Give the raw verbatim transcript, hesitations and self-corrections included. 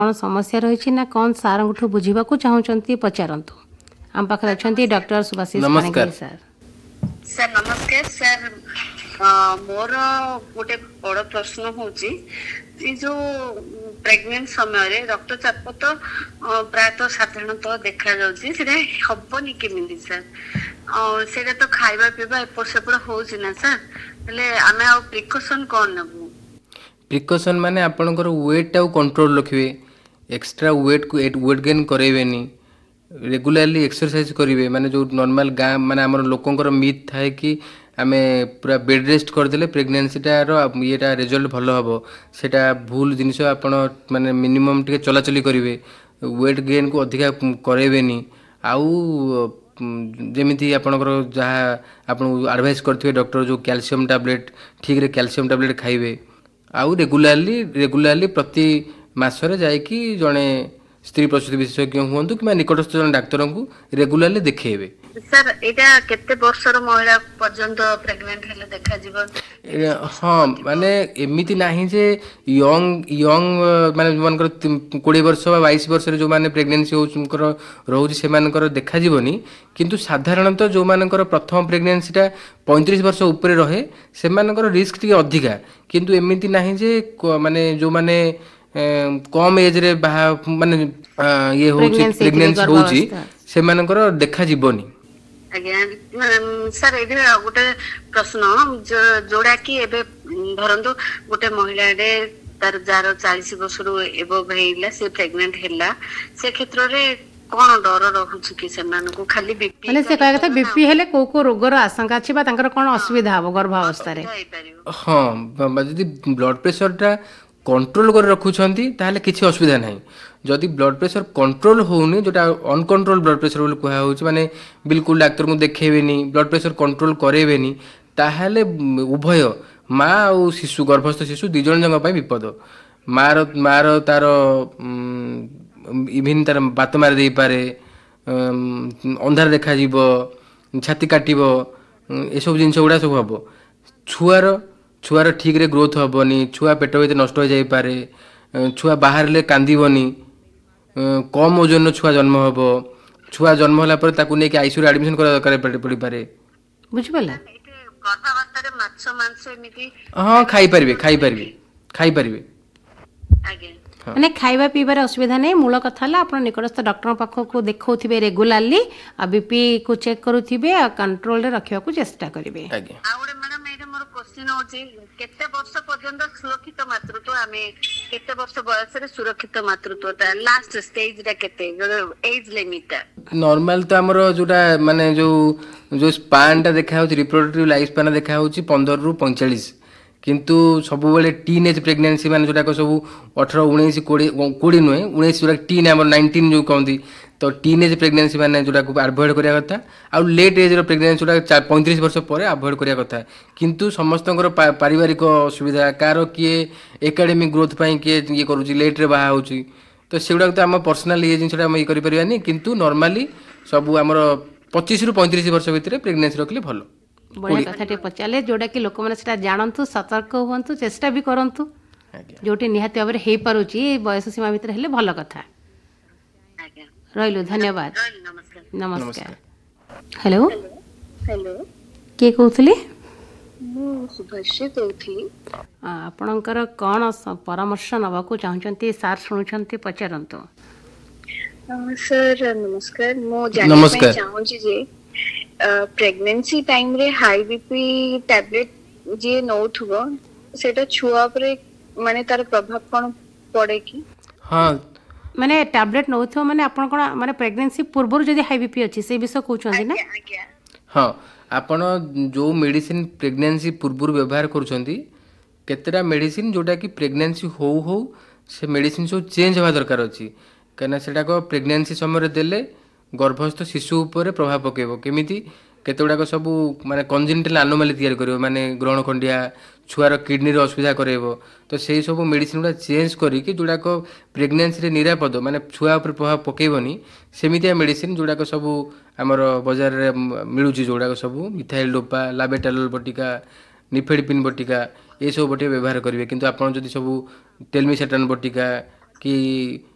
कौन समस्या रही ना कौन सार बुझा चाहते पचारतु आम पाखे अच्छा डॉक्टर सुभाषिष नमस्कार। पाणिग्राही सर। सर नमस्कार सर। मोर गोटे बड़ प्रश्न हूँ जो प्रेग्नेंट समय रक्तचाप तो प्रायतः साधारणतः देखा जाबनी केमी सर से तो खाଇବା पीवा एपट सेपट हो सर हेले आमे आ प्रिकॉशन कौन नबू? प्रिकॉशन माने आपनकर वेट टाउ कंट्रोल रखिए, एक्स्ट्रा वेट को वेट गेन करेबेनी, रेगुलरली एक्सरसाइज करेंगे। माने जो नॉर्मल गाँ माने आम लोकंर मिथ थाए कि आमे पूरा बेड रेस्ट करदेले प्रेगनेंसीटार येटा रिजल्ट भल हम, सेटा भूल जिनिस। आपण माने मिनिमम टिके चलाचली करेंगे, वेट गेन को अधिका करेबेनी। आउ जमीती आपणकर जहाँ आप एडवाइस करते डॉक्टर जो कैल्शियम टैबलेट ठीक रे कैल्शियम टैबलेट खाइबे। आउ रेगुलरली रेगुलरली प्रति मासरे जाइकी जड़े स्त्री प्रसूति विशेषज्ञ हूँ कि निकटस्थ जन डाक्तर को रेगुलरली देखेबे। सर एटा केते वर्षर महिला पर्यंत प्रेग्नेंट हेले देखा जीवन? हाँ माने एमिति नाही जे यंग यंग माने मनकर बीस वर्ष बा बाईस वर्ष रे जो माने प्रेगनेंसी होकर रहउची से मानकर देखा जीवनी, किंतु साधारणतः जो मानकर प्रथम प्रेगनेंसीटा पैंतीस वर्ष ऊपर रहे से मानकर रिस्क टिके अधिका। किंतु एमिति नाही जे माने जो माने कम एज रे बाहा माने ये होची प्रेगनेंसी होची से मानकर देखा जीवनी। आज्ञा सर ये गोटे प्रश्न जोड़ा कि एबे धरंतु गोटे महिला तार जार चालीस वर्ष रु एबव हेला से प्रेग्नेंट हेला से क्षेत्र रे कौन डर रहुछि कि सेमानको खाली बीपी माने से कहया कथा बीपी हेले को को रोगर आशंका अछि बा तांकर कोन असुविधा हो गर्भावस्था रे? हां यदि ब्लड प्रेशर टा कंट्रोल कर रखुछंती ताहले किछि असुविधा नाही। जदि ब्लड प्रेशर कंट्रोल होउनी जोटा अनकंट्रोल ब्लड प्रेशर बोल कुहा होउछि माने बिल्कुल डाक्टर को देखेबेनी ब्लड प्रेशर कंट्रोल करेबेनी ताहले उभय माँ और शिशु गर्भस्थ शिशु दि जन जंग पई विपद। मार मार तार इभिन तार बात मार दे पारे, अंधार देखा जीवो, छाती काटिबो, ए सब जिंस गुडा सब हबो। छुआर छुआर ठीक रे ग्रोथ हबनी, छुआ पेट भीतर नष्ट हो जाई पारे, छुआ बाहर ले कांदीबनी, कम ओजन छुआ जन्म हबो, छुआ जन्म होला पर ताकू नेकी आईसीयू रे एडमिशन करा दरकार पड़ी पारे। बुझि पला गर्भावस्था रे माछ मांस एमिति हां खाई परिबे खाई परिबे खाई परिबे। आगे माने खाइबा पीबार असुविधा नहीं। मूल कथा है आप निकटस्थ डॉक्टर पाखक देखा रेगुलाली आ बीपी को चेक करुथिबे आ कंट्रोल रे रखिया को चेष्टा करिवे। आगे आउडे मैडम एटा मोर क्वेश्चन होची केते वर्ष पर्यंत सुरक्षित मातृत्व आमे केते वर्ष बयस रे सुरक्षित मातृत्व ता लास्ट स्टेज रे केते एज लिमिट? नॉर्मल तो हमर जोटा माने जो जो स्पान टा देखा होची रिप्रोडक्टिव लाइफ स्पान देखा होची पंद्रह रु पैंतालीस, किंतु सब बेले टीन एज प्रेगनेंसी माने जोटा को सब अठारह उन्नीस बीस बीस नुहे उन्नीस जोटा टीन हमर नाइंटीन जो कहंती तो टीन एज प्रेगनेंसी माने जोटा को अवॉइड करिया कथा। आ लेट एज रो प्रेगनेंसी जोटा पैंतीस वर्ष पर अवॉइड करिया कथा। किंतु समस्तଙ୍କର पारिवारिक असुविधा कार किए एकेडमिक ग्रोथ पई किए ये करूची लेट रे बाहा होची तो सेगुडा तो हम पर्सनल ये जिनसटा हम करि परिबानी। किंतु नॉर्मली सब हमर पच्चीस रु पैंतीस वर्ष भितर प्रेगनेंसी रखले भलो। बढ़िया कथा पचारे जोटा कि लोक मैंने से जानतु सतर्क हूँ चेष्टा भी करूँ जोटी निहाती भाव में हो पारुची बयस सीमा भितर हेले भल कथा। रहिलु धन्यवाद नमस्कार। हेलो हेलो किए कहूली? मु सुभाषी कहूली। आपणकर कौन परामर्श नवाकू चाहते सार शुणुंट पचारतु? सर नमस्कार मु जानते चाहूँ जे प्रेगनेंसी टाइम रे हाई बीपी टैबलेट जे नौथुबो सेटा छुआ परे माने तार प्रभाव कोन पड़े कि? हां माने टैबलेट नौथो माने आपण कोन माने प्रेगनेंसी पूर्व जदी हाई बीपी अछि से विषय कहउछन्ती ना? हां आपण जो मेडिसिन प्रेगनेंसी पूर्व व्यवहार करूछन्ती केतेटा मेडिसिन जोटा कि प्रेगनेंसी हो हो से मेडिसिन सब चेंज होवा दरकार अछि कना सेटा को प्रेगनेंसी समय देले गर्भस्थ शिशु उपर प्रभाव पकेबो। केमिति केते गुडा सब माने कंजेनिटल एनोमली तैयार करिवो माने ग्रहण खंडिया छुआर किडनी रे असुविधा करेबो। तो सेही सब मेडिसिन गुडा चेंज करी कि जोडा को प्रेगनेंसी रे निरापद माने छुआ उपर प्रभाव पकेबोनी सेमितिया मेडिसिन जोडा को सब हमर बाजार रे मिलुची जोडा को सब मिथाइल डोपा लाबेटालोल बटिका निफेडपिन बटिका ये सब बटिका व्यवहार करिवे। किंतु आपण जदी सब टेलमिसेटान बटिका कि